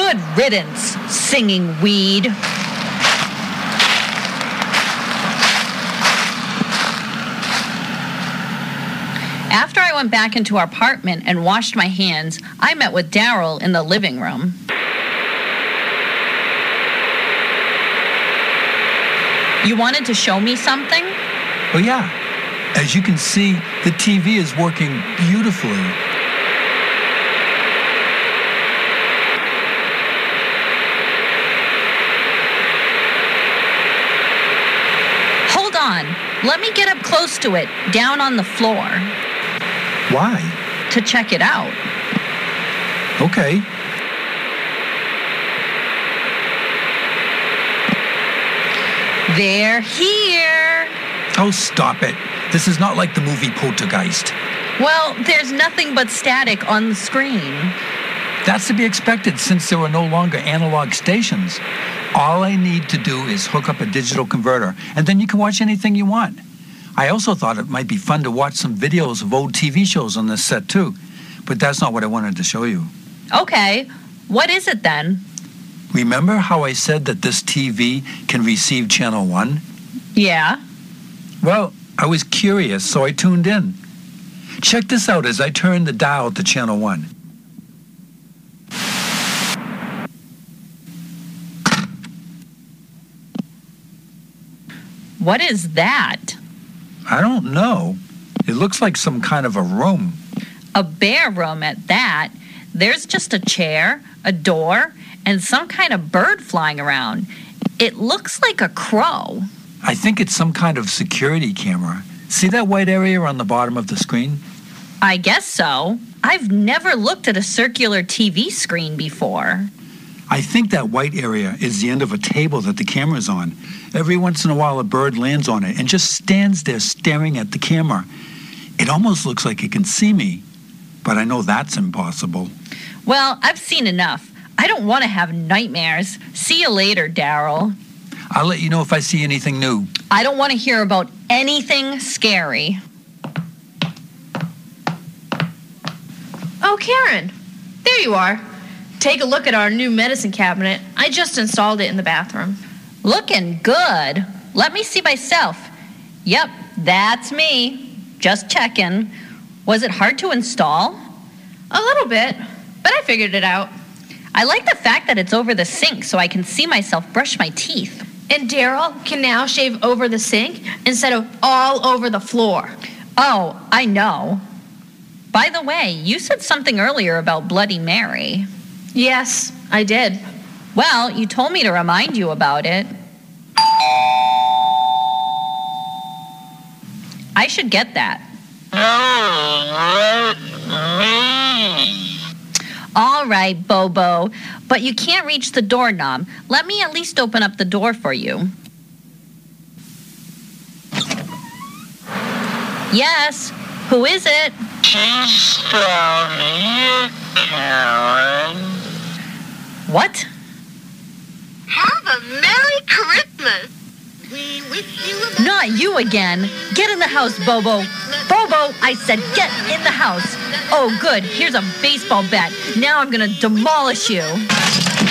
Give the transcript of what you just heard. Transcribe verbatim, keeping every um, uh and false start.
Good riddance, singing weed. After I went back into our apartment and washed my hands, I met with Daryl in the living room. You wanted to show me something? Oh, yeah. As you can see, the T V is working beautifully. Hold on. Let me get up close to it, down on the floor. Why? To check it out. Okay. They're here. Oh, stop it. This is not like the movie Poltergeist. Well, there's nothing but static on the screen. That's to be expected since there are no longer analog stations. All I need to do is hook up a digital converter, and then you can watch anything you want. I also thought it might be fun to watch some videos of old T V shows on this set, too. But that's not what I wanted to show you. Okay. What is it, then? Remember how I said that this T V can receive channel one? Yeah. Well, I was curious, so I tuned in. Check this out as I turn the dial to channel one. What is that? I don't know. It looks like some kind of a room. A bare room at that. There's just a chair, a door, and some kind of bird flying around. It looks like a crow. I think it's some kind of security camera. See that white area on the bottom of the screen? I guess so. I've never looked at a circular T V screen before. I think that white area is the end of a table that the camera's on. Every once in a while, a bird lands on it and just stands there staring at the camera. It almost looks like it can see me, but I know that's impossible. Well, I've seen enough. I don't want to have nightmares. See you later, Daryl. I'll let you know if I see anything new. I don't want to hear about anything scary. Oh, Karen, there you are. Take a look at our new medicine cabinet. I just installed it in the bathroom. Looking good. Let me see myself. Yep, that's me. Just checking. Was it hard to install? A little bit, but I figured it out. I like the fact that it's over the sink so I can see myself brush my teeth. And Daryl can now shave over the sink instead of all over the floor. Oh, I know. By the way, you said something earlier about Bloody Mary. Yes, I did. Well, you told me to remind you about it. I should get that. All right, Bobo, but you can't reach the doorknob. Let me at least open up the door for you. Yes, who is it? She's down here, Karen. What? Have a Merry Christmas. We wish you a Not you again. Get in the house, Bobo. Bobo, I said get in the house. Oh, good. Here's a baseball bat. Now I'm gonna demolish you.